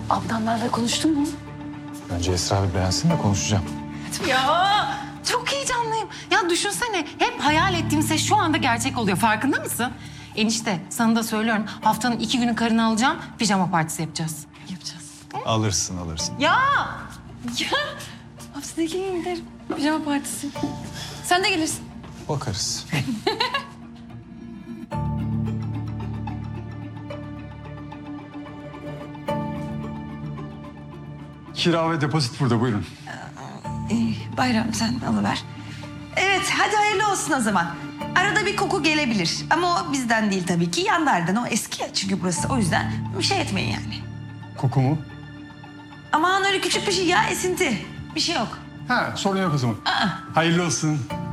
Ablamlarla konuştun mu? Önce Esra bir beğensin de konuşacağım. Ya çok heyecanlıyım. Ya düşünsene hep hayal ettiğimse şu anda gerçek oluyor. Farkında mısın? Enişte sana da söylüyorum. Haftanın 2 günü karını alacağım. Pijama partisi yapacağız. Yapacağız. Alırsın. Ya haftada 2 gün giderim. Pijama partisi. Sen de gelirsin. Bakarız. Kira ve depozit burada, buyurun. Bayram sen alıver. Evet hadi hayırlı olsun o zaman. Arada bir koku gelebilir ama o bizden değil tabii ki. Yanlardan o eski ya çünkü burası, o yüzden bir şey etmeyin yani. Koku mu? Aman öyle küçük bir şey ya, esinti. Bir şey yok. Ha, sorun yok o zaman. Hayırlı olsun.